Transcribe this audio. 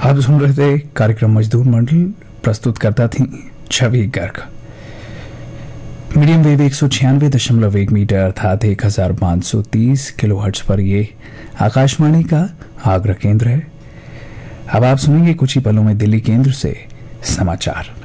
आप सुन रहे थे कार्यक्रम मजदूर मंडल, प्रस्तुत करता थी छवि गर्ग। मीडियम वेव 196.1 मीटर अर्थात 1530 किलोहर्ट्ज पर ये आकाशवाणी का आगरा केंद्र है। अब आप सुनेंगे कुछ ही पलों में दिल्ली केंद्र से समाचार।